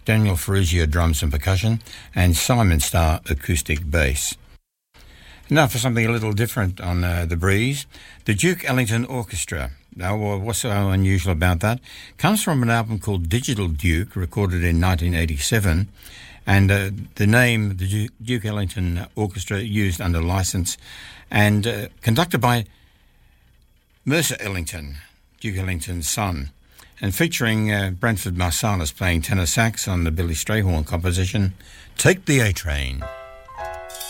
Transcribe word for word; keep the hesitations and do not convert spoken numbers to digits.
Daniel Ferrugia drums and percussion, and Simon Starr acoustic bass. Now for something a little different on uh, The Breeze, the Duke Ellington Orchestra. Now, what's so unusual about that? Comes from an album called Digital Duke, recorded in nineteen eighty-seven, and uh, the name, the Duke Ellington Orchestra, used under license, and uh, conducted by Mercer Ellington, Duke Ellington's son, and featuring uh, Branford Marsalis playing tenor sax on the Billy Strayhorn composition, Take the A-Train.